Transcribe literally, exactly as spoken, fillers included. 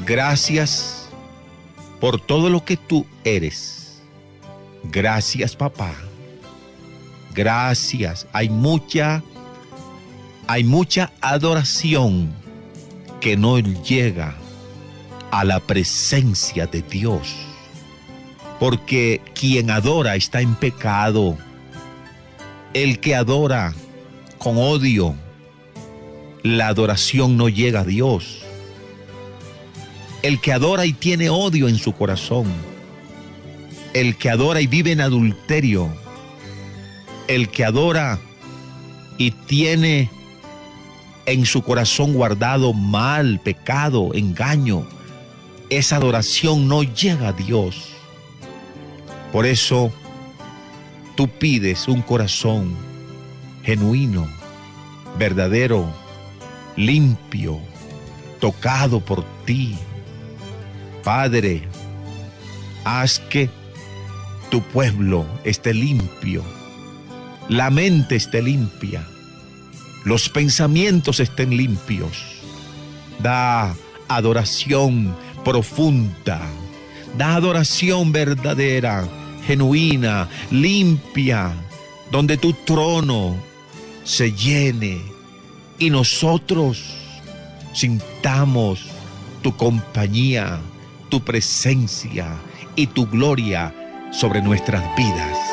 Gracias por todo lo que tú eres. Gracias, papá. Gracias. Hay mucha, hay mucha adoración que no llega a la presencia de Dios. Porque quien adora está en pecado. El que adora con odio, la adoración no llega a Dios. El que adora y tiene odio en su corazón, el que adora y vive en adulterio, el que adora y tiene en su corazón guardado mal, pecado, engaño, esa adoración no llega a Dios. Por eso tú pides un corazón genuino, verdadero, limpio, tocado por ti. Padre, haz que tu pueblo esté limpio, la mente esté limpia, los pensamientos estén limpios. Da adoración profunda, da adoración verdadera, genuina, limpia, donde tu trono se llene y nosotros sintamos tu compañía, tu presencia y tu gloria sobre nuestras vidas.